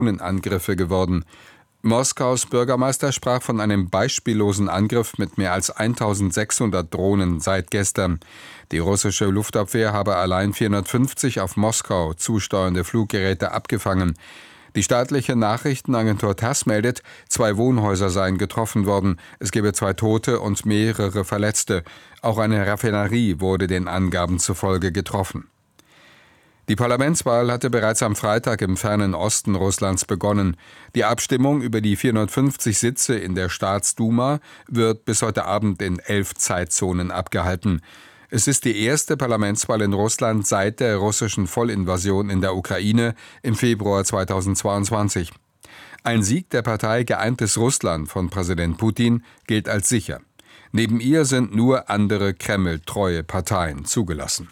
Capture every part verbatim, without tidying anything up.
Drohnenangriffe geworden. Moskaus Bürgermeister sprach von einem beispiellosen Angriff mit mehr als eintausendsechshundert Drohnen seit gestern. Die russische Luftabwehr habe allein vierhundertfünfzig auf Moskau zusteuernde Fluggeräte abgefangen. Die staatliche Nachrichtenagentur TASS meldet, zwei Wohnhäuser seien getroffen worden. Es gebe zwei Tote und mehrere Verletzte. Auch eine Raffinerie wurde den Angaben zufolge getroffen. Die Parlamentswahl hatte bereits am Freitag im fernen Osten Russlands begonnen. Die Abstimmung über die vierhundertfünfzig Sitze in der Staatsduma wird bis heute Abend in elf Zeitzonen abgehalten. Es ist die erste Parlamentswahl in Russland seit der russischen Vollinvasion in der Ukraine im Februar zweitausendzweiundzwanzig. Ein Sieg der Partei Geeintes Russland von Präsident Putin gilt als sicher. Neben ihr sind nur andere Kreml-treue Parteien zugelassen.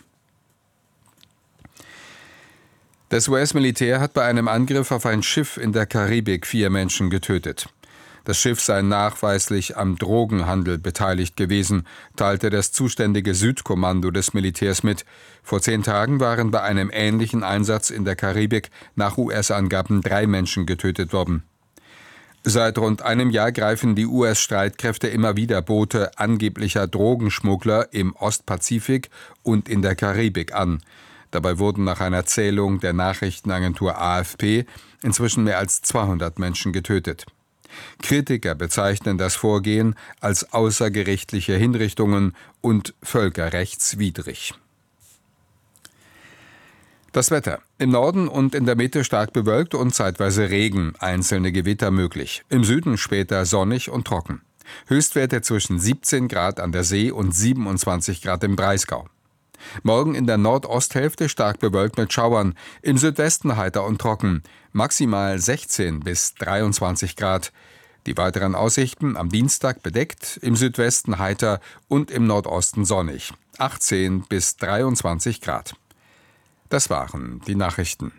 Das U S-Militär hat bei einem Angriff auf ein Schiff in der Karibik vier Menschen getötet. Das Schiff sei nachweislich am Drogenhandel beteiligt gewesen, teilte das zuständige Südkommando des Militärs mit. Vor zehn Tagen waren bei einem ähnlichen Einsatz in der Karibik nach U S-Angaben drei Menschen getötet worden. Seit rund einem Jahr greifen die U S-Streitkräfte immer wieder Boote angeblicher Drogenschmuggler im Ostpazifik und in der Karibik an. Dabei wurden nach einer Zählung der Nachrichtenagentur A F P inzwischen mehr als zweihundert Menschen getötet. Kritiker bezeichnen das Vorgehen als außergerichtliche Hinrichtungen und völkerrechtswidrig. Das Wetter. Im Norden und in der Mitte stark bewölkt und zeitweise Regen, einzelne Gewitter möglich. Im Süden später sonnig und trocken. Höchstwerte zwischen siebzehn Grad an der See und siebenundzwanzig Grad im Breisgau. Morgen in der Nordosthälfte stark bewölkt mit Schauern, im Südwesten heiter und trocken, maximal sechzehn bis dreiundzwanzig Grad. Die weiteren Aussichten am Dienstag bedeckt, im Südwesten heiter und im Nordosten sonnig, achtzehn bis dreiundzwanzig Grad. Das waren die Nachrichten.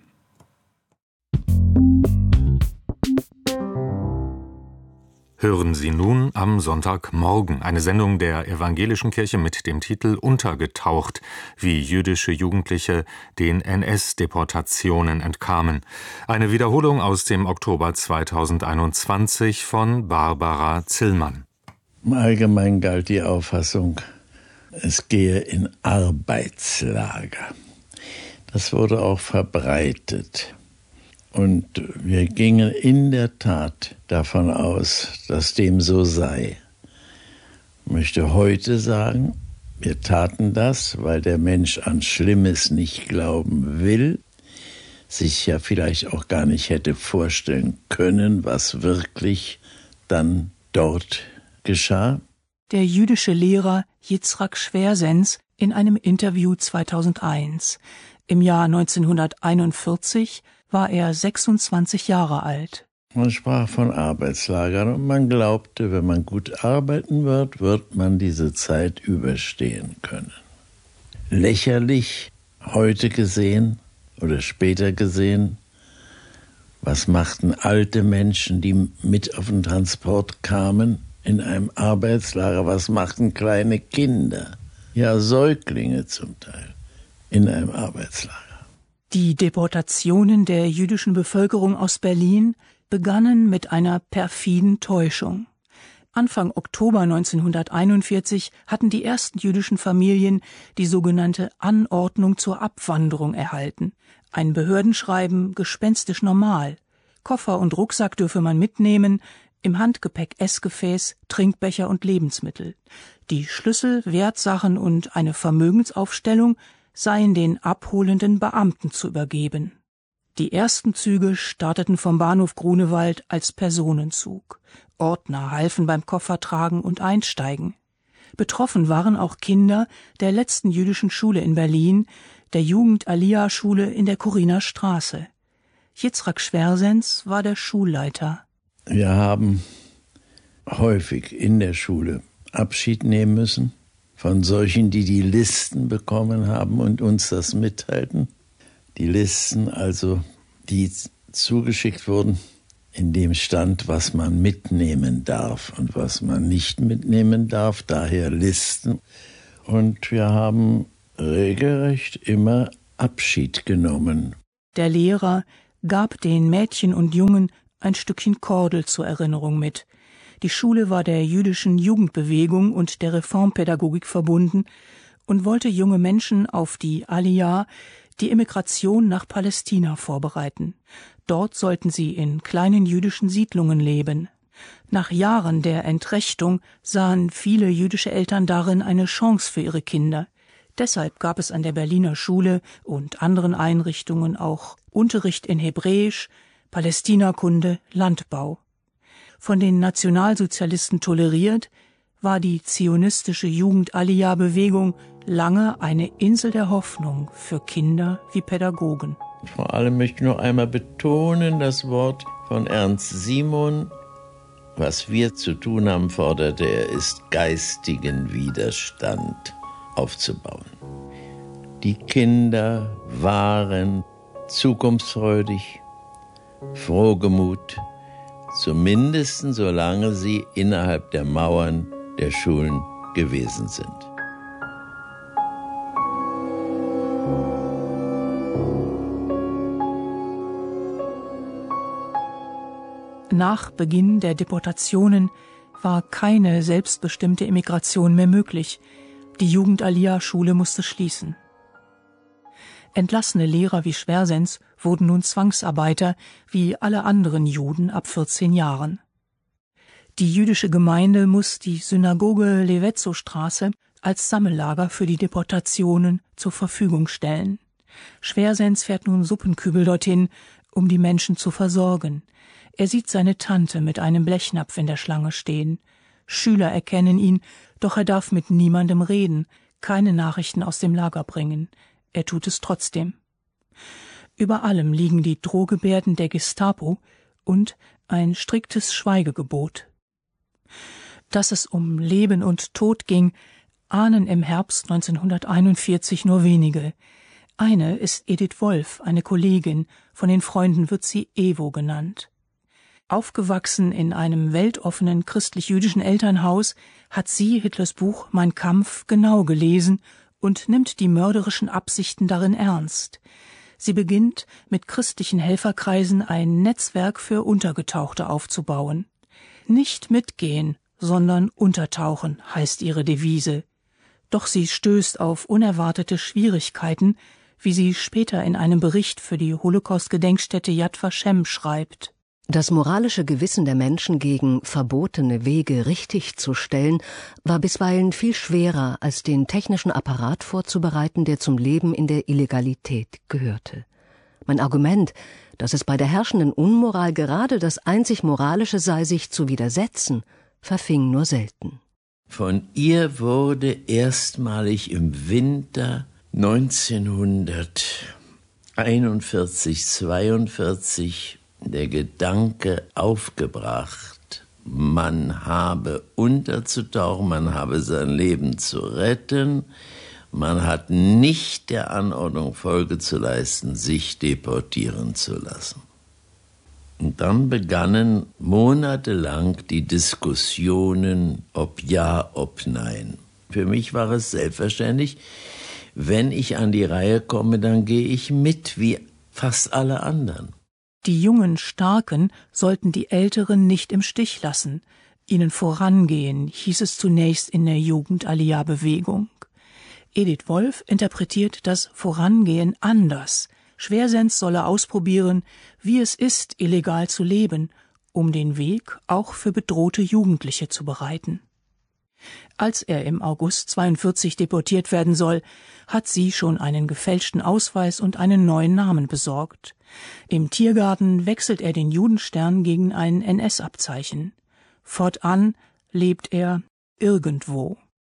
Hören Sie nun am Sonntagmorgen eine Sendung der Evangelischen Kirche mit dem Titel Untergetaucht, wie jüdische Jugendliche den N S-Deportationen entkamen. Eine Wiederholung aus dem Oktober zweitausendeinundzwanzig von Barbara Zillmann. Allgemein galt die Auffassung, es gehe in Arbeitslager. Das wurde auch verbreitet. Und wir gingen in der Tat davon aus, dass dem so sei. Ich möchte heute sagen, wir taten das, weil der Mensch an Schlimmes nicht glauben will, sich ja vielleicht auch gar nicht hätte vorstellen können, was wirklich dann dort geschah. Der jüdische Lehrer Yitzhak Schwersens in einem Interview zweitausendeins. Im Jahr neunzehnhunderteinundvierzig war er sechsundzwanzig Jahre alt. Man sprach von Arbeitslagern und man glaubte, wenn man gut arbeiten wird, wird man diese Zeit überstehen können. Lächerlich heute gesehen oder später gesehen, was machten alte Menschen, die mit auf den Transport kamen, in einem Arbeitslager? Was machten kleine Kinder, ja Säuglinge zum Teil, in einem Arbeitslager? Die Deportationen der jüdischen Bevölkerung aus Berlin begannen mit einer perfiden Täuschung. Anfang Oktober neunzehnhunderteinundvierzig hatten die ersten jüdischen Familien die sogenannte Anordnung zur Abwanderung erhalten. Ein Behördenschreiben, gespenstisch normal. Koffer und Rucksack dürfe man mitnehmen, im Handgepäck Essgefäß, Trinkbecher und Lebensmittel. Die Schlüssel, Wertsachen und eine Vermögensaufstellung seien den abholenden Beamten zu übergeben. Die ersten Züge starteten vom Bahnhof Grunewald als Personenzug. Ordner halfen beim Koffertragen und Einsteigen. Betroffen waren auch Kinder der letzten jüdischen Schule in Berlin, der Jugend-Aliyah-Schule in der Kuriner Straße. Yitzhak Schwersens war der Schulleiter. Wir haben häufig in der Schule Abschied nehmen müssen von solchen, die die Listen bekommen haben und uns das mitteilten. Die Listen also, die zugeschickt wurden, in dem stand, was man mitnehmen darf und was man nicht mitnehmen darf, daher Listen. Und wir haben regelrecht immer Abschied genommen. Der Lehrer gab den Mädchen und Jungen ein Stückchen Kordel zur Erinnerung mit. Die Schule war der jüdischen Jugendbewegung und der Reformpädagogik verbunden und wollte junge Menschen auf die Aliyah, die Emigration nach Palästina, vorbereiten. Dort sollten sie in kleinen jüdischen Siedlungen leben. Nach Jahren der Entrechtung sahen viele jüdische Eltern darin eine Chance für ihre Kinder. Deshalb gab es an der Berliner Schule und anderen Einrichtungen auch Unterricht in Hebräisch, Palästinakunde, Landbau. Von den Nationalsozialisten toleriert, war die zionistische Jugend-Aliyah-Bewegung lange eine Insel der Hoffnung für Kinder wie Pädagogen. Vor allem möchte ich noch einmal betonen das Wort von Ernst Simon. Was wir zu tun haben, forderte er, ist geistigen Widerstand aufzubauen. Die Kinder waren zukunftsfreudig, frohgemut, zumindest solange sie innerhalb der Mauern der Schulen gewesen sind. Nach Beginn der Deportationen war keine selbstbestimmte Emigration mehr möglich. Die Jugend-Aliyah-Schule musste schließen. Entlassene Lehrer wie Schwersens wurden nun Zwangsarbeiter, wie alle anderen Juden ab vierzehn Jahren. Die jüdische Gemeinde muss die Synagoge Levetzow-Straße als Sammellager für die Deportationen zur Verfügung stellen. Schwersens fährt nun Suppenkübel dorthin, um die Menschen zu versorgen. Er sieht seine Tante mit einem Blechnapf in der Schlange stehen. Schüler erkennen ihn, doch er darf mit niemandem reden, keine Nachrichten aus dem Lager bringen. Er tut es trotzdem. Über allem liegen die Drohgebärden der Gestapo und ein striktes Schweigegebot. Dass es um Leben und Tod ging, ahnen im Herbst neunzehnhunderteinundvierzig nur wenige. Eine ist Edith Wolf, eine Kollegin, von den Freunden wird sie Ewo genannt. Aufgewachsen in einem weltoffenen christlich-jüdischen Elternhaus, hat sie Hitlers Buch Mein Kampf genau gelesen und nimmt die mörderischen Absichten darin ernst. Sie beginnt, mit christlichen Helferkreisen ein Netzwerk für Untergetauchte aufzubauen. Nicht mitgehen, sondern untertauchen, heißt ihre Devise. Doch sie stößt auf unerwartete Schwierigkeiten, wie sie später in einem Bericht für die Holocaust-Gedenkstätte Yad Vashem schreibt. Das moralische Gewissen der Menschen gegen verbotene Wege richtig zu stellen, war bisweilen viel schwerer, als den technischen Apparat vorzubereiten, der zum Leben in der Illegalität gehörte. Mein Argument, dass es bei der herrschenden Unmoral gerade das einzig Moralische sei, sich zu widersetzen, verfing nur selten. Von ihr wurde erstmalig im Winter neunzehnhunderteinundvierzig, zweiundvierzig der Gedanke aufgebracht, man habe unterzutauchen, man habe sein Leben zu retten, man hat nicht der Anordnung Folge zu leisten, sich deportieren zu lassen. Und dann begannen monatelang die Diskussionen, ob ja, ob nein. Für mich war es selbstverständlich, wenn ich an die Reihe komme, dann gehe ich mit, wie fast alle anderen. Die jungen Starken sollten die Älteren nicht im Stich lassen, ihnen vorangehen, hieß es zunächst in der Jugend-Aliyah-Bewegung. Edith Wolf interpretiert das Vorangehen anders. Schwersens solle ausprobieren, wie es ist, illegal zu leben, um den Weg auch für bedrohte Jugendliche zu bereiten. Als er im August zweiundvierzig deportiert werden soll, hat sie schon einen gefälschten Ausweis und einen neuen Namen besorgt. Im Tiergarten wechselt er den Judenstern gegen ein N S-Abzeichen. Fortan lebt er irgendwo.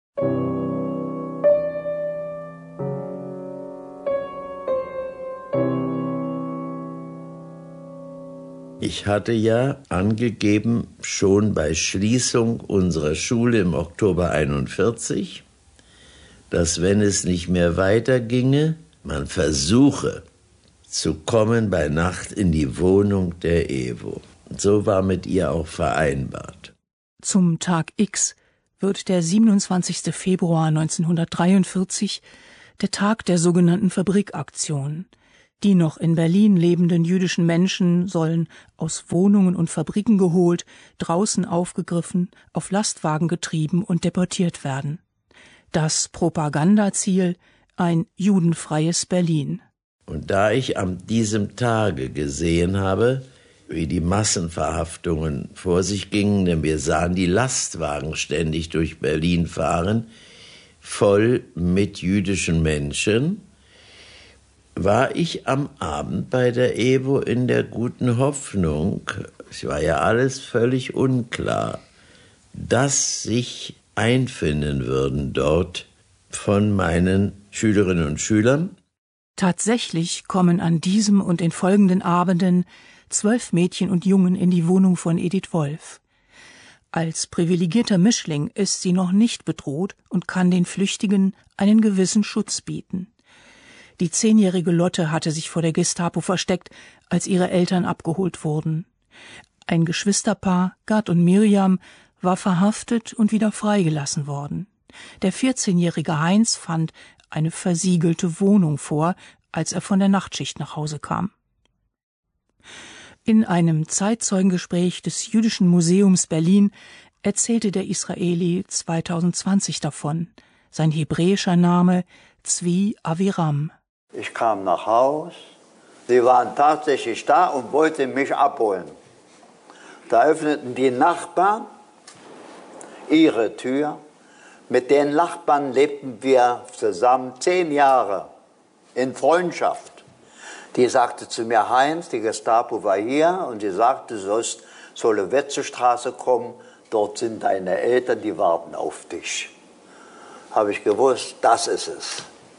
Ich hatte ja angegeben, schon bei Schließung unserer Schule im Oktober einundvierzig, dass, wenn es nicht mehr weiterginge, man versuche zu kommen bei Nacht in die Wohnung der Ewo. Und so war mit ihr auch vereinbart. Zum Tag X wird der siebenundzwanzigster Februar neunzehnhundertdreiundvierzig der Tag der sogenannten Fabrikaktion. Die noch in Berlin lebenden jüdischen Menschen sollen aus Wohnungen und Fabriken geholt, draußen aufgegriffen, auf Lastwagen getrieben und deportiert werden. Das Propagandaziel: ein judenfreies Berlin. Und da ich an diesem Tage gesehen habe, wie die Massenverhaftungen vor sich gingen, denn wir sahen die Lastwagen ständig durch Berlin fahren, voll mit jüdischen Menschen, war ich am Abend bei der EWO in der guten Hoffnung, es war ja alles völlig unklar, dass sich einfinden würden dort von meinen Schülerinnen und Schülern. Tatsächlich kommen an diesem und den folgenden Abenden zwölf Mädchen und Jungen in die Wohnung von Edith Wolf. Als privilegierter Mischling ist sie noch nicht bedroht und kann den Flüchtigen einen gewissen Schutz bieten. Die zehnjährige Lotte hatte sich vor der Gestapo versteckt, als ihre Eltern abgeholt wurden. Ein Geschwisterpaar, Gerd und Miriam, war verhaftet und wieder freigelassen worden. Der vierzehnjährige Heinz fand eine versiegelte Wohnung vor, als er von der Nachtschicht nach Hause kam. In einem Zeitzeugengespräch des Jüdischen Museums Berlin erzählte der Israeli zweitausendzwanzig davon. Sein hebräischer Name Zvi Aviram. Ich kam nach Haus, sie waren tatsächlich da und wollten mich abholen. Da öffneten die Nachbarn ihre Tür. Mit den Nachbarn lebten wir zusammen zehn Jahre in Freundschaft. Die sagte zu mir: Heinz, die Gestapo war hier und die sagte, du sollst zur Lovetzestraße kommen, dort sind deine Eltern, die warten auf dich. Habe ich gewusst, das ist es.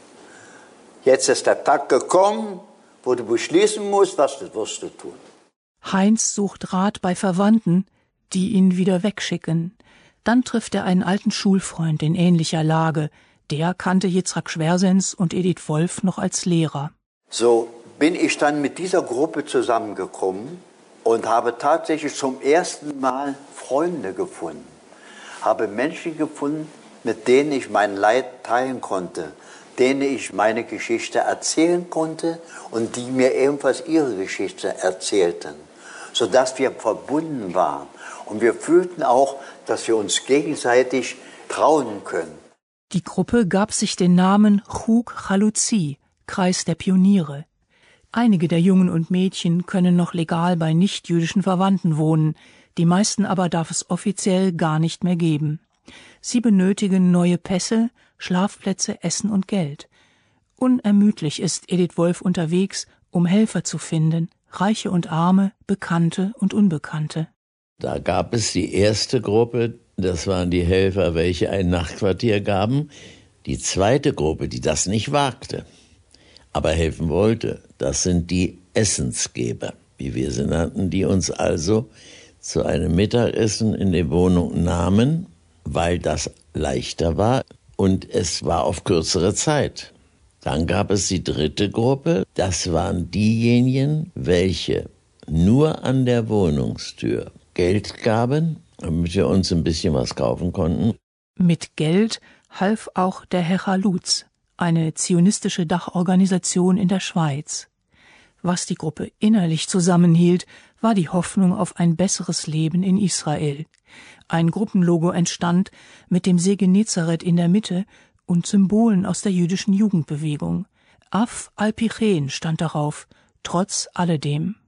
Jetzt ist der Tag gekommen, wo du beschließen musst, was du wirst du tun. Heinz sucht Rat bei Verwandten, die ihn wieder wegschicken. Dann trifft er einen alten Schulfreund in ähnlicher Lage. Der kannte Yitzhak Schwersens und Edith Wolf noch als Lehrer. So bin ich dann mit dieser Gruppe zusammengekommen und habe tatsächlich zum ersten Mal Freunde gefunden. Habe Menschen gefunden, mit denen ich mein Leid teilen konnte, denen ich meine Geschichte erzählen konnte und die mir ebenfalls ihre Geschichte erzählten, sodass wir verbunden waren. Und wir fühlten auch, dass wir uns gegenseitig trauen können. Die Gruppe gab sich den Namen Chug Chalutzi, Kreis der Pioniere. Einige der Jungen und Mädchen können noch legal bei nichtjüdischen Verwandten wohnen, die meisten aber darf es offiziell gar nicht mehr geben. Sie benötigen neue Pässe, Schlafplätze, Essen und Geld. Unermüdlich ist Edith Wolf unterwegs, um Helfer zu finden, Reiche und Arme, Bekannte und Unbekannte. Da gab es die erste Gruppe, das waren die Helfer, welche ein Nachtquartier gaben. Die zweite Gruppe, die das nicht wagte, aber helfen wollte, das sind die Essensgeber, wie wir sie nannten, die uns also zu einem Mittagessen in die Wohnung nahmen, weil das leichter war und es war auf kürzere Zeit. Dann gab es die dritte Gruppe, das waren diejenigen, welche nur an der Wohnungstür Geld gaben, damit wir uns ein bisschen was kaufen konnten. Mit Geld half auch der Hechalutz, eine zionistische Dachorganisation in der Schweiz. Was die Gruppe innerlich zusammenhielt, war die Hoffnung auf ein besseres Leben in Israel. Ein Gruppenlogo entstand mit dem See Genezareth in der Mitte und Symbolen aus der jüdischen Jugendbewegung. Af al-Pichen stand darauf, trotz alledem.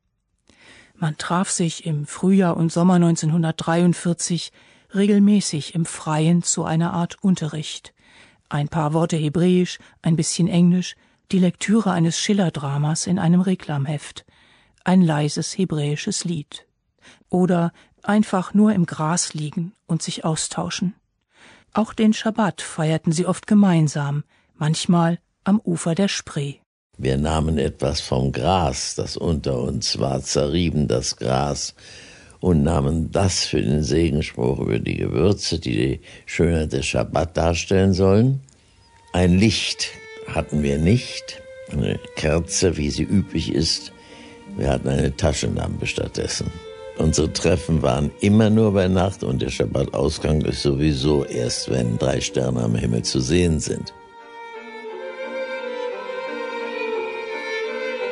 Man traf sich im Frühjahr und Sommer neunzehnhundertdreiundvierzig regelmäßig im Freien zu einer Art Unterricht. Ein paar Worte Hebräisch, ein bisschen Englisch, die Lektüre eines Schiller-Dramas in einem Reklamheft, ein leises hebräisches Lied. Oder einfach nur im Gras liegen und sich austauschen. Auch den Schabbat feierten sie oft gemeinsam, manchmal am Ufer der Spree. Wir nahmen etwas vom Gras, das unter uns war, zerrieben das Gras und nahmen das für den Segenspruch über die Gewürze, die die Schönheit des Schabbat darstellen sollen. Ein Licht hatten wir nicht, eine Kerze, wie sie üblich ist. Wir hatten eine Taschenlampe stattdessen. Unsere Treffen waren immer nur bei Nacht und der Schabbatausgang ist sowieso erst, wenn drei Sterne am Himmel zu sehen sind.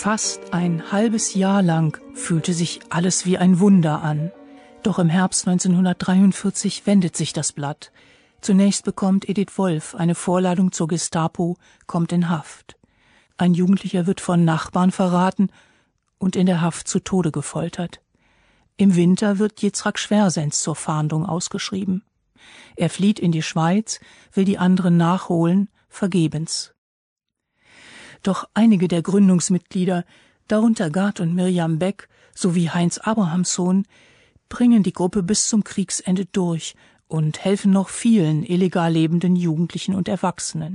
Fast ein halbes Jahr lang fühlte sich alles wie ein Wunder an. Doch im Herbst neunzehnhundertdreiundvierzig wendet sich das Blatt. Zunächst bekommt Edith Wolf eine Vorladung zur Gestapo, kommt in Haft. Ein Jugendlicher wird von Nachbarn verraten und in der Haft zu Tode gefoltert. Im Winter wird Yitzhak Schwersens zur Fahndung ausgeschrieben. Er flieht in die Schweiz, will die anderen nachholen, vergebens. Doch einige der Gründungsmitglieder, darunter Gerd und Mirjam Beck sowie Heinz Abrahamsson, bringen die Gruppe bis zum Kriegsende durch und helfen noch vielen illegal lebenden Jugendlichen und Erwachsenen.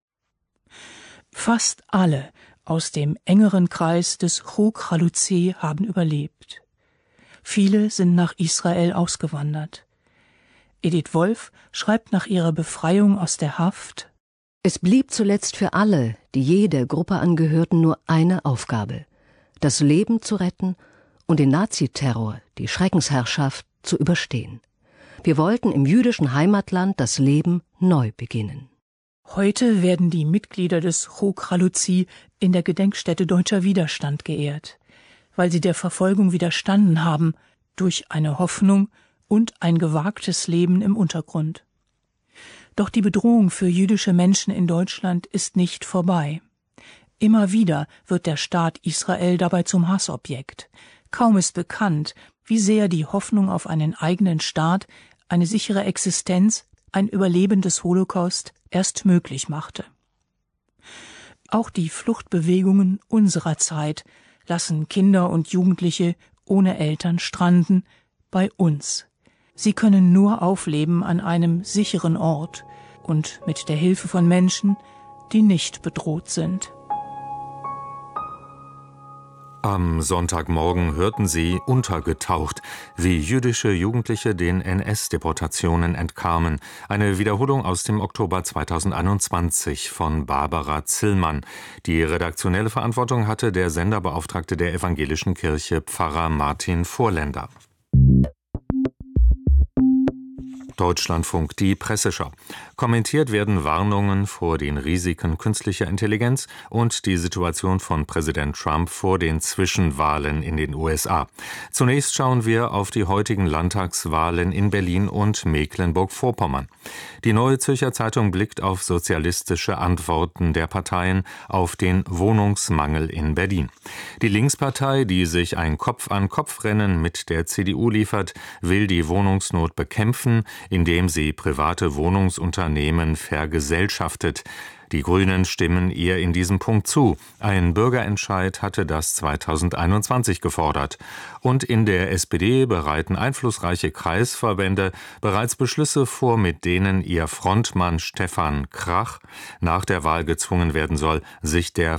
Fast alle aus dem engeren Kreis des Chok Chalutze haben überlebt. Viele sind nach Israel ausgewandert. Edith Wolf schreibt nach ihrer Befreiung aus der Haft: Es blieb zuletzt für alle, die jeder Gruppe angehörten, nur eine Aufgabe: das Leben zu retten und den Naziterror, die Schreckensherrschaft, zu überstehen. Wir wollten im jüdischen Heimatland das Leben neu beginnen. Heute werden die Mitglieder des Chok Chalutze in der Gedenkstätte Deutscher Widerstand geehrt, weil sie der Verfolgung widerstanden haben, durch eine Hoffnung und ein gewagtes Leben im Untergrund. Doch die Bedrohung für jüdische Menschen in Deutschland ist nicht vorbei. Immer wieder wird der Staat Israel dabei zum Hassobjekt. Kaum ist bekannt, wie sehr die Hoffnung auf einen eigenen Staat, eine sichere Existenz, ein Überleben des Holocaust erst möglich machte. Auch die Fluchtbewegungen unserer Zeit lassen Kinder und Jugendliche ohne Eltern stranden bei uns. Sie können nur aufleben an einem sicheren Ort und mit der Hilfe von Menschen, die nicht bedroht sind. Am Sonntagmorgen hörten Sie Untergetaucht, wie jüdische Jugendliche den N S-Deportationen entkamen. Eine Wiederholung aus dem Oktober zweitausendeinundzwanzig von Barbara Zillmann. Die redaktionelle Verantwortung hatte der Senderbeauftragte der Evangelischen Kirche, Pfarrer Martin Vorländer. Deutschlandfunk, die Presseschau. Kommentiert werden Warnungen vor den Risiken künstlicher Intelligenz und die Situation von Präsident Trump vor den Zwischenwahlen in den U S A. Zunächst schauen wir auf die heutigen Landtagswahlen in Berlin und Mecklenburg-Vorpommern. Die Neue Zürcher Zeitung blickt auf sozialistische Antworten der Parteien auf den Wohnungsmangel in Berlin. Die Linkspartei, die sich ein Kopf-an-Kopf-Rennen mit der C D U liefert, will die Wohnungsnot bekämpfen, indem sie private Wohnungsunternehmen vergesellschaftet. Die Grünen stimmen ihr in diesem Punkt zu. Ein Bürgerentscheid hatte das zweitausendeinundzwanzig gefordert. Und in der S P D bereiten einflussreiche Kreisverbände bereits Beschlüsse vor, mit denen ihr Frontmann Stefan Krach nach der Wahl gezwungen werden soll, sich der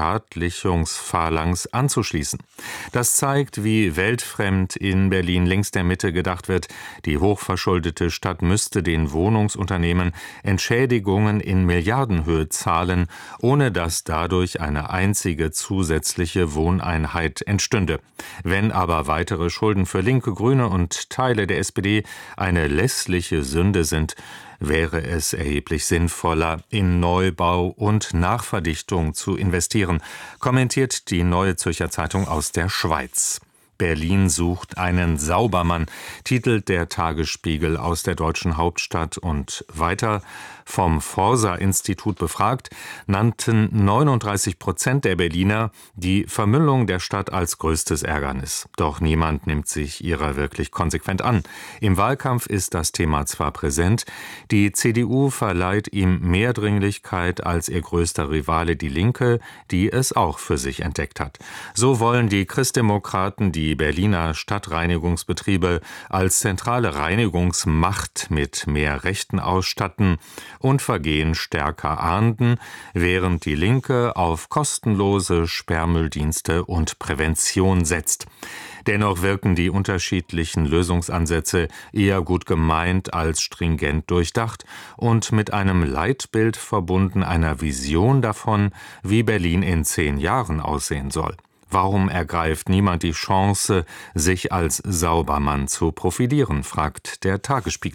Verstaatlichungsphalanx anzuschließen. Das zeigt, wie weltfremd in Berlin links der Mitte gedacht wird. Die hochverschuldete Stadt müsste den Wohnungsunternehmen Entschädigungen in Milliardenhöhe zahlen, ohne dass dadurch eine einzige zusätzliche Wohneinheit entstünde. Wenn aber weitere Schulden für Linke, Grüne und Teile der S P D eine lässliche Sünde sind, wäre es erheblich sinnvoller, in Neubau und Nachverdichtung zu investieren, kommentiert die Neue Zürcher Zeitung aus der Schweiz. Berlin sucht einen Saubermann, titelt der Tagesspiegel aus der deutschen Hauptstadt. Und weiter: Vom Forsa-Institut befragt, nannten neununddreißig Prozent der Berliner die Vermüllung der Stadt als größtes Ärgernis. Doch niemand nimmt sich ihrer wirklich konsequent an. Im Wahlkampf ist das Thema zwar präsent, die C D U verleiht ihm mehr Dringlichkeit als ihr größter Rivale die Linke, die es auch für sich entdeckt hat. So wollen die Christdemokraten die Berliner Stadtreinigungsbetriebe als zentrale Reinigungsmacht mit mehr Rechten ausstatten und Vergehen stärker ahnden, während die Linke auf kostenlose Sperrmülldienste und Prävention setzt. Dennoch wirken die unterschiedlichen Lösungsansätze eher gut gemeint als stringent durchdacht und mit einem Leitbild verbunden, einer Vision davon, wie Berlin in zehn Jahren aussehen soll. Warum ergreift niemand die Chance, sich als Saubermann zu profilieren, fragt der Tagesspiegel.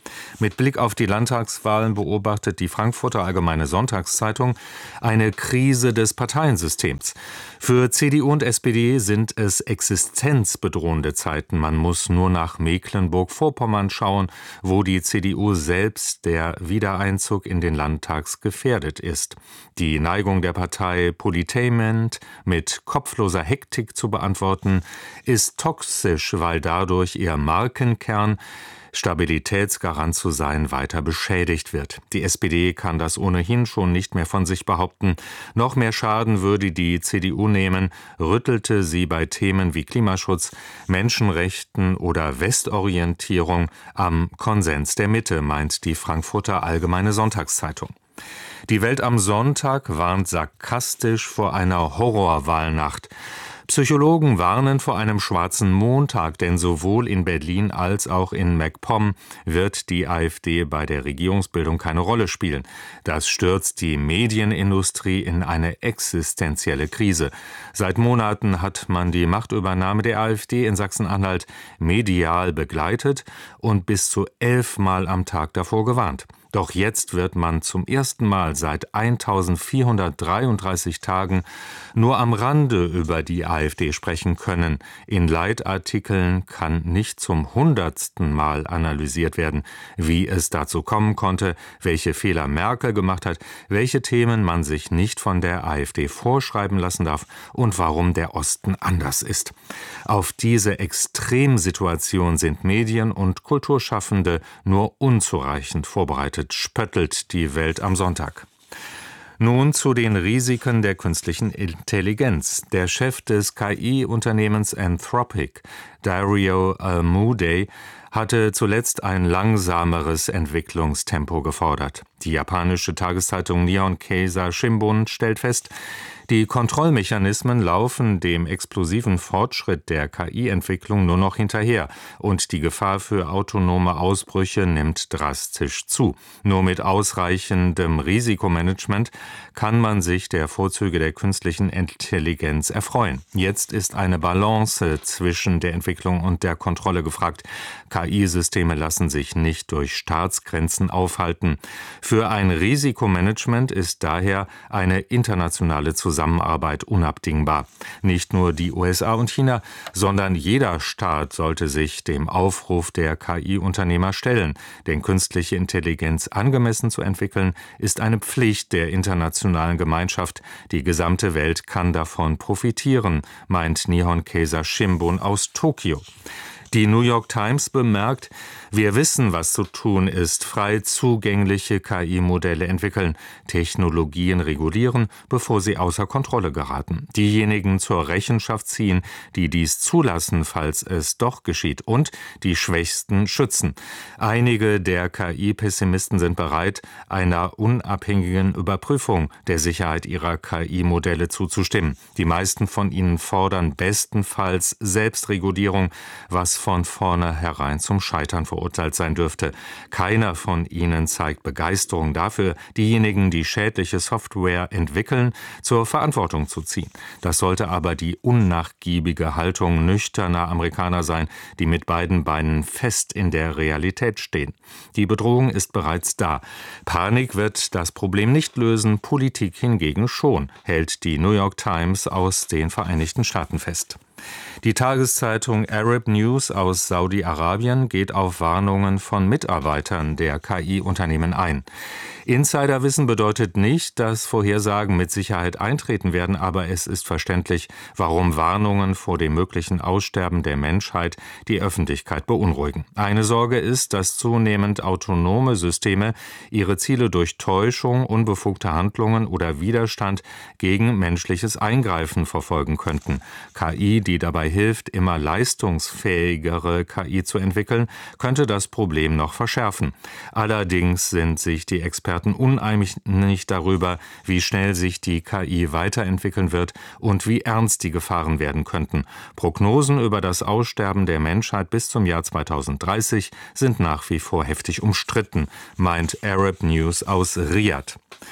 Mit Blick auf die Landtagswahlen beobachtet die Frankfurter Allgemeine Sonntagszeitung eine Krise des Parteiensystems. Für C D U und S P D sind es existenzbedrohende Zeiten. Man muss nur nach Mecklenburg-Vorpommern schauen, wo die C D U selbst der Wiedereinzug in den Landtag gefährdet ist. Die Neigung der Partei, Politainment mit kopfloser Hektik zu beantworten, ist toxisch, weil dadurch ihr Markenkern, Stabilitätsgarant zu sein, weiter beschädigt wird. Die S P D kann das ohnehin schon nicht mehr von sich behaupten. Noch mehr Schaden würde die C D U nehmen, rüttelte sie bei Themen wie Klimaschutz, Menschenrechten oder Westorientierung am Konsens der Mitte, meint die Frankfurter Allgemeine Sonntagszeitung. Die Welt am Sonntag warnt sarkastisch vor einer Horrorwahlnacht. Psychologen warnen vor einem schwarzen Montag, denn sowohl in Berlin als auch in MacPom wird die AfD bei der Regierungsbildung keine Rolle spielen. Das stürzt die Medienindustrie in eine existenzielle Krise. Seit Monaten hat man die Machtübernahme der AfD in Sachsen-Anhalt medial begleitet und bis zu elfmal am Tag davor gewarnt. Doch jetzt wird man zum ersten Mal seit eintausendvierhundertdreiunddreißig Tagen nur am Rande über die AfD sprechen können. In Leitartikeln kann nicht zum hundertsten Mal analysiert werden, wie es dazu kommen konnte, welche Fehler Merkel gemacht hat, welche Themen man sich nicht von der AfD vorschreiben lassen darf und warum der Osten anders ist. Auf diese Extremsituation sind Medien und Kulturschaffende nur unzureichend vorbereitet, spöttelt die Welt am Sonntag. Nun zu den Risiken der künstlichen Intelligenz. Der Chef des K I-Unternehmens Anthropic, Dario Amodei, hatte zuletzt ein langsameres Entwicklungstempo gefordert. Die japanische Tageszeitung Nihon Keizai Shimbun stellt fest, die Kontrollmechanismen laufen dem explosiven Fortschritt der K I-Entwicklung nur noch hinterher und die Gefahr für autonome Ausbrüche nimmt drastisch zu. Nur mit ausreichendem Risikomanagement kann man sich der Vorzüge der künstlichen Intelligenz erfreuen. Jetzt ist eine Balance zwischen der Entwicklung und der Kontrolle gefragt. K I-Systeme lassen sich nicht durch Staatsgrenzen aufhalten. Für ein Risikomanagement ist daher eine internationale Zusammenarbeit Zusammenarbeit unabdingbar. Nicht nur die U S A und China, sondern jeder Staat sollte sich dem Aufruf der K I-Unternehmer stellen. Denn künstliche Intelligenz angemessen zu entwickeln, ist eine Pflicht der internationalen Gemeinschaft. Die gesamte Welt kann davon profitieren, meint Nihon Keizai Shimbun aus Tokio. Die New York Times bemerkt, wir wissen, was zu tun ist, frei zugängliche K I-Modelle entwickeln, Technologien regulieren, bevor sie außer Kontrolle geraten, diejenigen zur Rechenschaft ziehen, die dies zulassen, falls es doch geschieht, und die Schwächsten schützen. Einige der K I-Pessimisten sind bereit, einer unabhängigen Überprüfung der Sicherheit ihrer K I-Modelle zuzustimmen. Die meisten von ihnen fordern bestenfalls Selbstregulierung, was von vornherein zum Scheitern verurteilt sein dürfte. Keiner von ihnen zeigt Begeisterung dafür, diejenigen, die schädliche Software entwickeln, zur Verantwortung zu ziehen. Das sollte aber die unnachgiebige Haltung nüchterner Amerikaner sein, die mit beiden Beinen fest in der Realität stehen. Die Bedrohung ist bereits da. Panik wird das Problem nicht lösen, Politik hingegen schon, hält die New York Times aus den Vereinigten Staaten fest. Die Tageszeitung Arab News aus Saudi-Arabien geht auf Warnungen von Mitarbeitern der K I-Unternehmen ein. Insiderwissen bedeutet nicht, dass Vorhersagen mit Sicherheit eintreten werden, aber es ist verständlich, warum Warnungen vor dem möglichen Aussterben der Menschheit die Öffentlichkeit beunruhigen. Eine Sorge ist, dass zunehmend autonome Systeme ihre Ziele durch Täuschung, unbefugte Handlungen oder Widerstand gegen menschliches Eingreifen verfolgen könnten. K I, die dabei hilft, immer leistungsfähigere K I zu entwickeln, könnte das Problem noch verschärfen. Allerdings sind sich die Experten uneinig darüber, wie schnell sich die K I weiterentwickeln wird und wie ernst die Gefahren werden könnten. Prognosen über das Aussterben der Menschheit bis zum Jahr zweitausenddreißig sind nach wie vor heftig umstritten, meint Arab News aus Riyadh.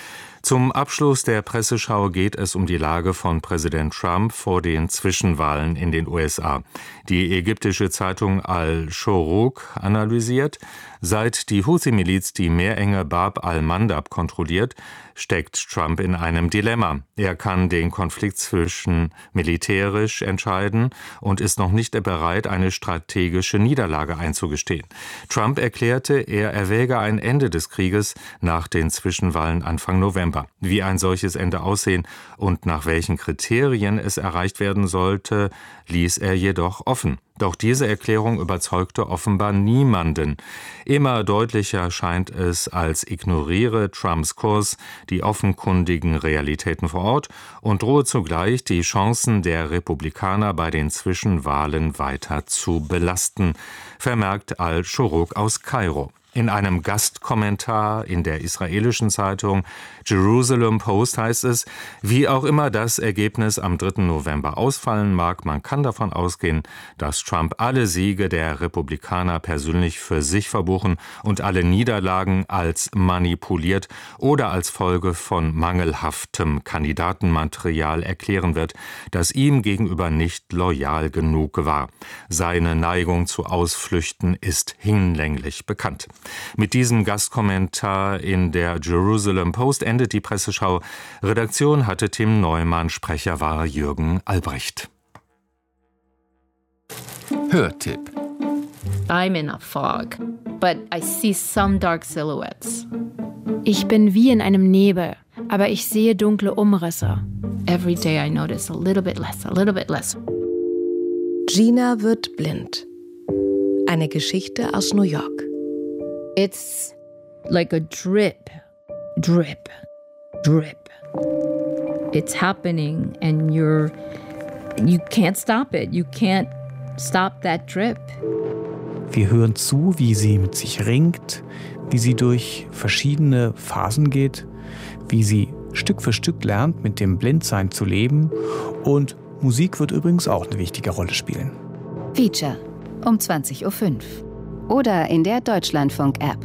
Zum Abschluss der Presseschau geht es um die Lage von Präsident Trump vor den Zwischenwahlen in den U S A. Die ägyptische Zeitung Al-Shuruq analysiert: Seit die Houthi-Miliz die Meerenge Bab al-Mandab kontrolliert, steckt Trump in einem Dilemma. Er kann den Konflikt zwischen militärisch entscheiden und ist noch nicht bereit, eine strategische Niederlage einzugestehen. Trump erklärte, er erwäge ein Ende des Krieges nach den Zwischenwahlen Anfang November. Wie ein solches Ende aussehen und nach welchen Kriterien es erreicht werden sollte, ließ er jedoch offen. Doch diese Erklärung überzeugte offenbar niemanden. Immer deutlicher scheint es, als ignoriere Trumps Kurs die offenkundigen Realitäten vor Ort und drohe zugleich, die Chancen der Republikaner bei den Zwischenwahlen weiter zu belasten, vermerkt Al-Shuruq aus Kairo. In einem Gastkommentar in der israelischen Zeitung Jerusalem Post heißt es: Wie auch immer das Ergebnis am dritten November ausfallen mag, man kann davon ausgehen, dass Trump alle Siege der Republikaner persönlich für sich verbuchen und alle Niederlagen als manipuliert oder als Folge von mangelhaftem Kandidatenmaterial erklären wird, das ihm gegenüber nicht loyal genug war. Seine Neigung zu Ausflüchten ist hinlänglich bekannt. Mit diesem Gastkommentar in der Jerusalem Post endet die Presseschau. Redaktion hatte Tim Neumann, Sprecher war Jürgen Albrecht. Hörtipp: I'm in a fog, but I see some dark silhouettes. Ich bin wie in einem Nebel, aber ich sehe dunkle Umrisse. Every day I notice a little bit less, a little bit less. Gina wird blind. Eine Geschichte aus New York. It's like a drip, drip, drip. It's happening and you're, you can't stop it. You can't stop that drip. Wir hören zu, wie sie mit sich ringt, wie sie durch verschiedene Phasen geht, wie sie Stück für Stück lernt, mit dem Blindsein zu leben. Und Musik wird übrigens auch eine wichtige Rolle spielen. Feature um zwanzig Uhr fünf oder in der Deutschlandfunk-App.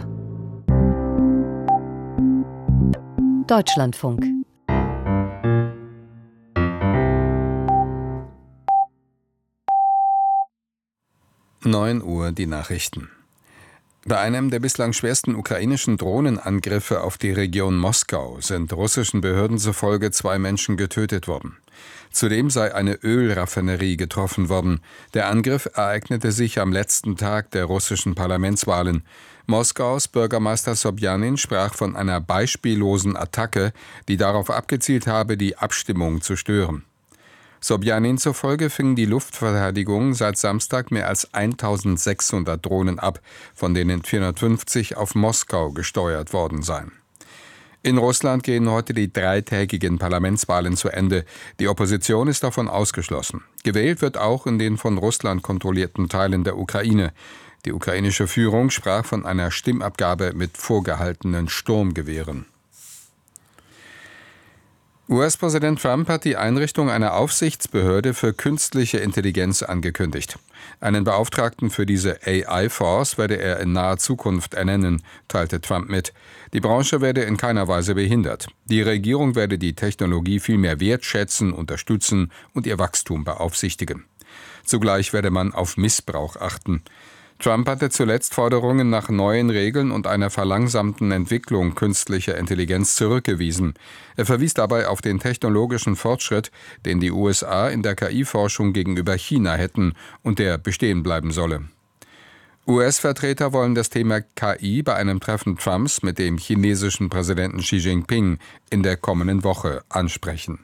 Deutschlandfunk. neun Uhr die Nachrichten. Bei einem der bislang schwersten ukrainischen Drohnenangriffe auf die Region Moskau sind russischen Behörden zufolge zwei Menschen getötet worden. Zudem sei eine Ölraffinerie getroffen worden. Der Angriff ereignete sich am letzten Tag der russischen Parlamentswahlen. Moskaus Bürgermeister Sobjanin sprach von einer beispiellosen Attacke, die darauf abgezielt habe, die Abstimmung zu stören. Sobjanin zufolge fing die Luftverteidigung seit Samstag mehr als eintausendsechshundert Drohnen ab, von denen vierhundertfünfzig auf Moskau gesteuert worden seien. In Russland gehen heute die dreitägigen Parlamentswahlen zu Ende. Die Opposition ist davon ausgeschlossen. Gewählt wird auch in den von Russland kontrollierten Teilen der Ukraine. Die ukrainische Führung sprach von einer Stimmabgabe mit vorgehaltenen Sturmgewehren. U S-Präsident Trump hat die Einrichtung einer Aufsichtsbehörde für künstliche Intelligenz angekündigt. Einen Beauftragten für diese A I-Force werde er in naher Zukunft ernennen, teilte Trump mit. Die Branche werde in keiner Weise behindert. Die Regierung werde die Technologie vielmehr wertschätzen, unterstützen und ihr Wachstum beaufsichtigen. Zugleich werde man auf Missbrauch achten. Trump hatte zuletzt Forderungen nach neuen Regeln und einer verlangsamten Entwicklung künstlicher Intelligenz zurückgewiesen. Er verwies dabei auf den technologischen Fortschritt, den die U S A in der K I-Forschung gegenüber China hätten und der bestehen bleiben solle. U S-Vertreter wollen das Thema K I bei einem Treffen Trumps mit dem chinesischen Präsidenten Xi Jinping in der kommenden Woche ansprechen.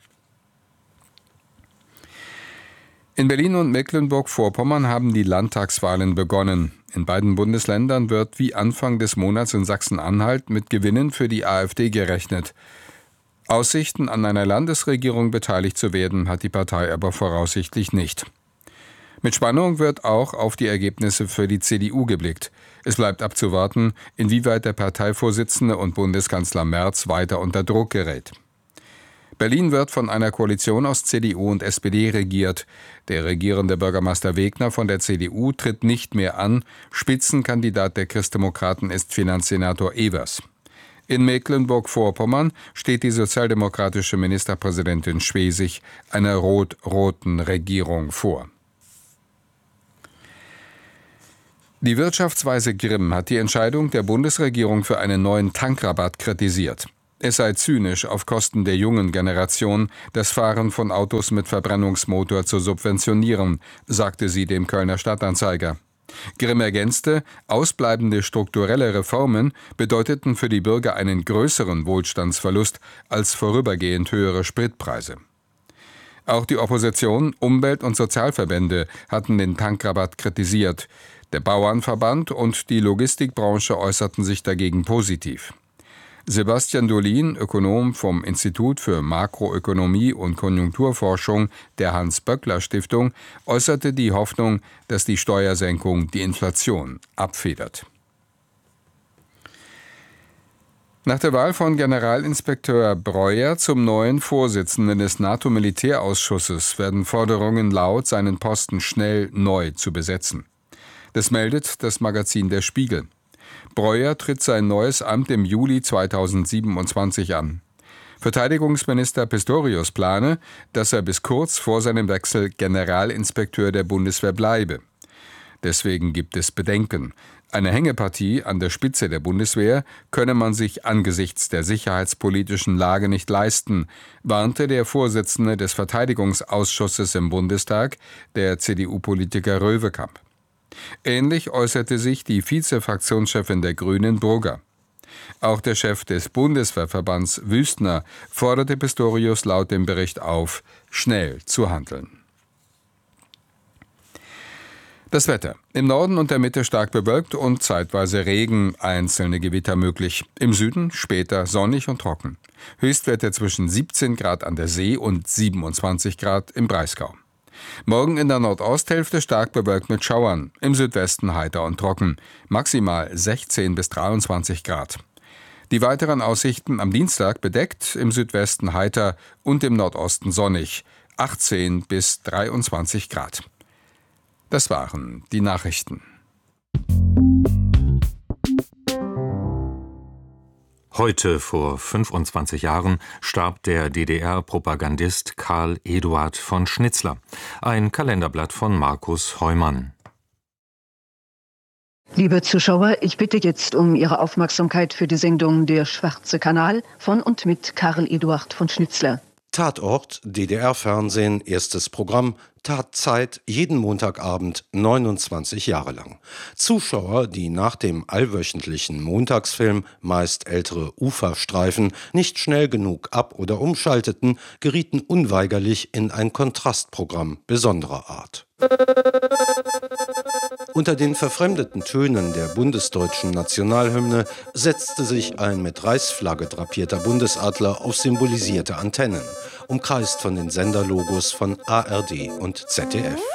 In Berlin und Mecklenburg-Vorpommern haben die Landtagswahlen begonnen. In beiden Bundesländern wird wie Anfang des Monats in Sachsen-Anhalt mit Gewinnen für die AfD gerechnet. Aussichten, an einer Landesregierung beteiligt zu werden, hat die Partei aber voraussichtlich nicht. Mit Spannung wird auch auf die Ergebnisse für die C D U geblickt. Es bleibt abzuwarten, inwieweit der Parteivorsitzende und Bundeskanzler Merz weiter unter Druck gerät. Berlin wird von einer Koalition aus C D U und S P D regiert. Der regierende Bürgermeister Wegner von der C D U tritt nicht mehr an. Spitzenkandidat der Christdemokraten ist Finanzsenator Evers. In Mecklenburg-Vorpommern steht die sozialdemokratische Ministerpräsidentin Schwesig einer rot-roten Regierung vor. Die Wirtschaftsweise Grimm hat die Entscheidung der Bundesregierung für einen neuen Tankrabatt kritisiert. Es sei zynisch, auf Kosten der jungen Generation das Fahren von Autos mit Verbrennungsmotor zu subventionieren, sagte sie dem Kölner Stadtanzeiger. Grimm ergänzte, ausbleibende strukturelle Reformen bedeuteten für die Bürger einen größeren Wohlstandsverlust als vorübergehend höhere Spritpreise. Auch die Opposition, Umwelt- und Sozialverbände hatten den Tankrabatt kritisiert. Der Bauernverband und die Logistikbranche äußerten sich dagegen positiv. Sebastian Dolin, Ökonom vom Institut für Makroökonomie und Konjunkturforschung der Hans-Böckler-Stiftung, äußerte die Hoffnung, dass die Steuersenkung die Inflation abfedert. Nach der Wahl von Generalinspekteur Breuer zum neuen Vorsitzenden des NATO-Militärausschusses werden Forderungen laut, seinen Posten schnell neu zu besetzen. Das meldet das Magazin Der Spiegel. Breuer tritt sein neues Amt im Juli zweitausendsiebenundzwanzig an. Verteidigungsminister Pistorius plane, dass er bis kurz vor seinem Wechsel Generalinspekteur der Bundeswehr bleibe. Deswegen gibt es Bedenken. Eine Hängepartie an der Spitze der Bundeswehr könne man sich angesichts der sicherheitspolitischen Lage nicht leisten, warnte der Vorsitzende des Verteidigungsausschusses im Bundestag, der C D U-Politiker Röwekamp. Ähnlich äußerte sich die Vize-Fraktionschefin der Grünen, Brugger. Auch der Chef des Bundeswehrverbands, Wüstner, forderte Pistorius laut dem Bericht auf, schnell zu handeln. Das Wetter. Im Norden und der Mitte stark bewölkt und zeitweise Regen, einzelne Gewitter möglich. Im Süden später sonnig und trocken. Höchstwerte zwischen siebzehn Grad an der See und siebenundzwanzig Grad im Breisgau. Morgen in der Nordosthälfte stark bewölkt mit Schauern, im Südwesten heiter und trocken, maximal sechzehn bis dreiundzwanzig Grad. Die weiteren Aussichten am Dienstag bedeckt, im Südwesten heiter und im Nordosten sonnig, achtzehn bis dreiundzwanzig Grad. Das waren die Nachrichten. Heute vor fünfundzwanzig Jahren starb der D D R-Propagandist Karl Eduard von Schnitzler. Ein Kalenderblatt von Markus Heumann. Liebe Zuschauer, ich bitte jetzt um Ihre Aufmerksamkeit für die Sendung Der Schwarze Kanal von und mit Karl Eduard von Schnitzler. Tatort, D D R-Fernsehen, erstes Programm, Tatzeit, jeden Montagabend, neunundzwanzig Jahre lang. Zuschauer, die nach dem allwöchentlichen Montagsfilm, meist ältere Uferstreifen, nicht schnell genug ab- oder umschalteten, gerieten unweigerlich in ein Kontrastprogramm besonderer Art. Unter den verfremdeten Tönen der bundesdeutschen Nationalhymne setzte sich ein mit Reichsflagge drapierter Bundesadler auf symbolisierte Antennen, umkreist von den Senderlogos von A R D und Z D F.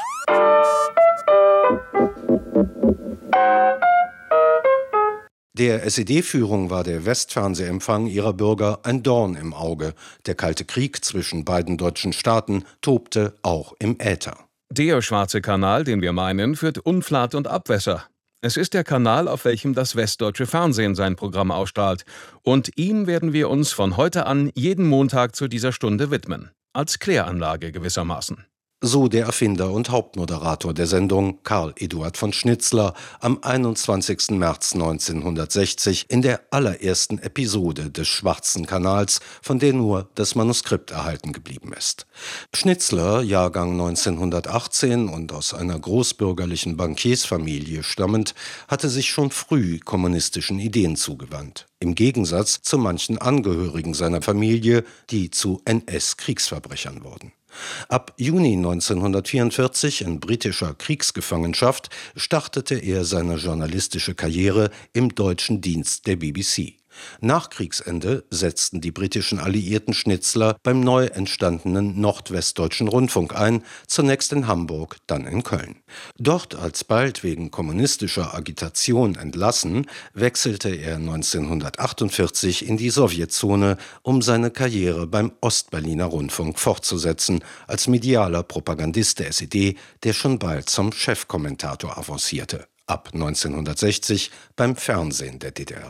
Der S E D-Führung war der Westfernsehempfang ihrer Bürger ein Dorn im Auge. Der Kalte Krieg zwischen beiden deutschen Staaten tobte auch im Äther. Der Schwarze Kanal, den wir meinen, führt Unflat und Abwässer. Es ist der Kanal, auf welchem das Westdeutsche Fernsehen sein Programm ausstrahlt. Und ihm werden wir uns von heute an jeden Montag zu dieser Stunde widmen. Als Kläranlage gewissermaßen. So der Erfinder und Hauptmoderator der Sendung, Karl Eduard von Schnitzler, am einundzwanzigsten März neunzehnhundertsechzig in der allerersten Episode des Schwarzen Kanals, von der nur das Manuskript erhalten geblieben ist. Schnitzler, Jahrgang neunzehnhundertachtzehn und aus einer großbürgerlichen Bankiersfamilie stammend, hatte sich schon früh kommunistischen Ideen zugewandt. Im Gegensatz zu manchen Angehörigen seiner Familie, die zu N S-Kriegsverbrechern wurden. Ab Juni neunzehnhundertvierundvierzig in britischer Kriegsgefangenschaft startete er seine journalistische Karriere im deutschen Dienst der B B C. Nach Kriegsende setzten die britischen Alliierten Schnitzler beim neu entstandenen Nordwestdeutschen Rundfunk ein, zunächst in Hamburg, dann in Köln. Dort alsbald wegen kommunistischer Agitation entlassen, wechselte er neunzehnhundertachtundvierzig in die Sowjetzone, um seine Karriere beim Ostberliner Rundfunk fortzusetzen, als medialer Propagandist der S E D, der schon bald zum Chefkommentator avancierte. Ab neunzehnhundertsechzig beim Fernsehen der D D R.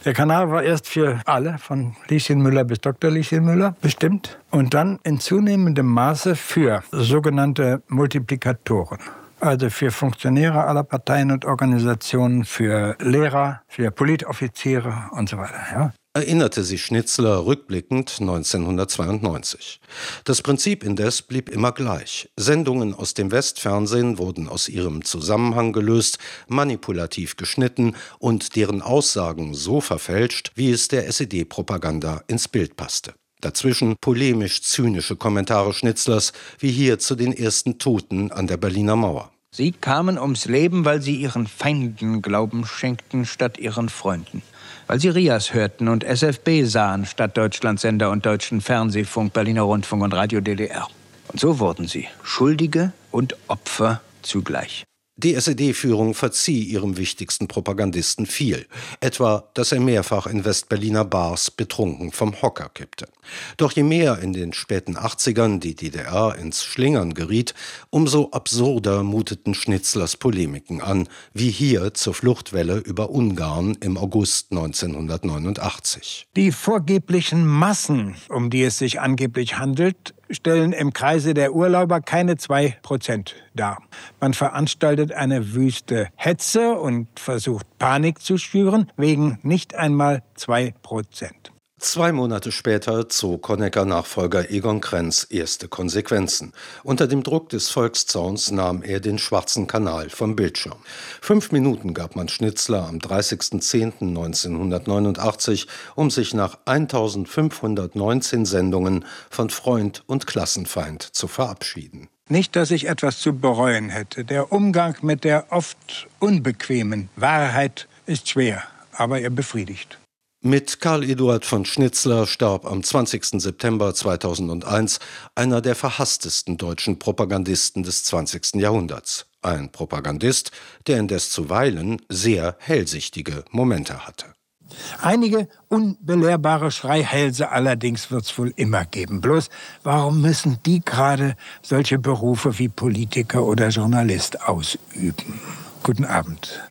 Der Kanal war erst für alle, von Lieschen Müller bis Doktor Lieschen Müller, bestimmt. Und dann in zunehmendem Maße für sogenannte Multiplikatoren. Also für Funktionäre aller Parteien und Organisationen, für Lehrer, für Politoffiziere und so weiter. Ja. Erinnerte sich Schnitzler rückblickend neunzehnhundertzweiundneunzig. Das Prinzip indes blieb immer gleich. Sendungen aus dem Westfernsehen wurden aus ihrem Zusammenhang gelöst, manipulativ geschnitten und deren Aussagen so verfälscht, wie es der S E D-Propaganda ins Bild passte. Dazwischen polemisch-zynische Kommentare Schnitzlers, wie hier zu den ersten Toten an der Berliner Mauer. Sie kamen ums Leben, weil sie ihren Feinden Glauben schenkten statt ihren Freunden. Weil sie Rias hörten und S F B sahen statt Deutschlandsender und Deutschen Fernsehfunk, Berliner Rundfunk und Radio D D R. Und so wurden sie Schuldige und Opfer zugleich. Die S E D-Führung verzieh ihrem wichtigsten Propagandisten viel, etwa, dass er mehrfach in Westberliner Bars betrunken vom Hocker kippte. Doch je mehr in den späten achtzigern die D D R ins Schlingern geriet, umso absurder muteten Schnitzlers Polemiken an, wie hier zur Fluchtwelle über Ungarn im August neunzehnhundertneunundachtzig. Die vorgeblichen Massen, um die es sich angeblich handelt, stellen im Kreise der Urlauber keine zwei Prozent dar. Man veranstaltet eine wüste Hetze und versucht Panik zu schüren, wegen nicht einmal zwei Prozent. Zwei Monate später zog Honecker-Nachfolger Egon Krenz erste Konsequenzen. Unter dem Druck des Volkszorns nahm er den Schwarzen Kanal vom Bildschirm. Fünf Minuten gab man Schnitzler am dreißigsten zehnten neunzehnhundertneunundachtzig, um sich nach eintausendfünfhundertneunzehn Sendungen von Freund und Klassenfeind zu verabschieden. Nicht, dass ich etwas zu bereuen hätte. Der Umgang mit der oft unbequemen Wahrheit ist schwer, aber er befriedigt. Mit Karl Eduard von Schnitzler starb am zwanzigsten September zweitausendeins einer der verhasstesten deutschen Propagandisten des zwanzigsten Jahrhunderts. Ein Propagandist, der indes zuweilen sehr hellsichtige Momente hatte. Einige unbelehrbare Schreihälse allerdings wird es wohl immer geben. Bloß, warum müssen die gerade solche Berufe wie Politiker oder Journalist ausüben? Guten Abend.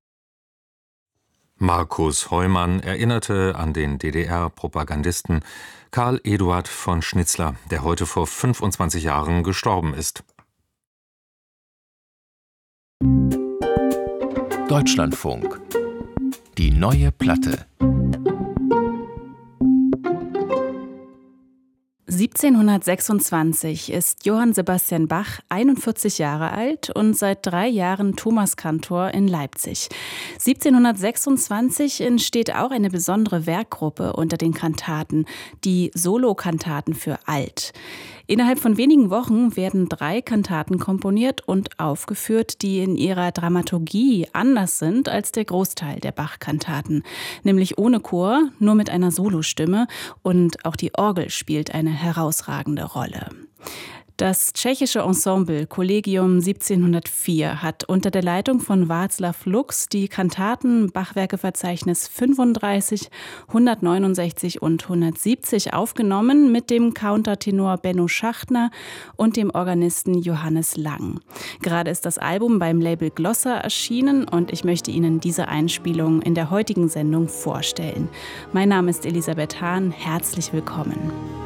Markus Heumann erinnerte an den D D R-Propagandisten Karl Eduard von Schnitzler, der heute vor fünfundzwanzig Jahren gestorben ist. Deutschlandfunk. Die neue Platte. siebzehnhundertsechsundzwanzig ist Johann Sebastian Bach einundvierzig Jahre alt und seit drei Jahren Thomaskantor in Leipzig. siebzehnhundertsechsundzwanzig entsteht auch eine besondere Werkgruppe unter den Kantaten, die Solokantaten für Alt. Innerhalb von wenigen Wochen werden drei Kantaten komponiert und aufgeführt, die in ihrer Dramaturgie anders sind als der Großteil der Bach-Kantaten. Nämlich ohne Chor, nur mit einer Solostimme, und auch die Orgel spielt eine herausragende Rolle. Das tschechische Ensemble Collegium siebzehnhundertvier hat unter der Leitung von Václav Lux die Kantaten Bachwerkeverzeichnis fünfunddreißig, hundertneunundsechzig und hundertsiebzig aufgenommen mit dem Countertenor Benno Schachtner und dem Organisten Johannes Lang. Gerade ist das Album beim Label Glossa erschienen und ich möchte Ihnen diese Einspielung in der heutigen Sendung vorstellen. Mein Name ist Elisabeth Hahn, herzlich willkommen.